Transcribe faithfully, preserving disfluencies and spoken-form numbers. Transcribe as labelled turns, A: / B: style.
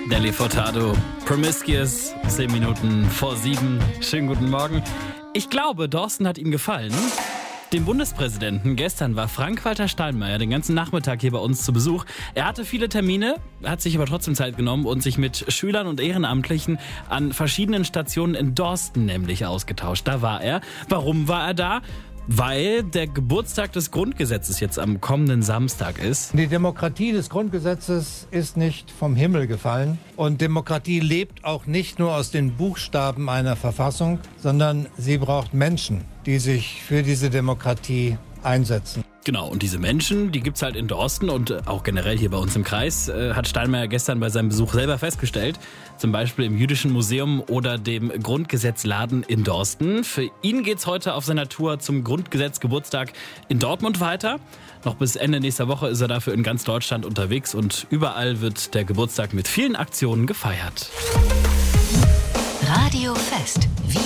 A: Nelly Furtado, Promiscuous, zehn Minuten vor sieben. Schönen guten Morgen. Ich glaube, Dorsten hat ihm gefallen. Dem Bundespräsidenten gestern war Frank-Walter Steinmeier den ganzen Nachmittag hier bei uns zu Besuch. Er hatte viele Termine, hat sich aber trotzdem Zeit genommen und sich mit Schülern und Ehrenamtlichen an verschiedenen Stationen in Dorsten nämlich ausgetauscht. Da war er. Warum war er da? Weil der Geburtstag des Grundgesetzes jetzt am kommenden Samstag ist.
B: Die Demokratie des Grundgesetzes ist nicht vom Himmel gefallen. Und Demokratie lebt auch nicht nur aus den Buchstaben einer Verfassung, sondern sie braucht Menschen, die sich für diese Demokratie einsetzen.
A: Genau, und diese Menschen, die gibt's halt in Dorsten und auch generell hier bei uns im Kreis, äh, hat Steinmeier gestern bei seinem Besuch selber festgestellt. Zum Beispiel im Jüdischen Museum oder dem Grundgesetzladen in Dorsten. Für ihn geht's heute auf seiner Tour zum Grundgesetz-Geburtstag in Dortmund weiter. Noch bis Ende nächster Woche ist er dafür in ganz Deutschland unterwegs und überall wird der Geburtstag mit vielen Aktionen gefeiert.
C: Radio Fest. Wir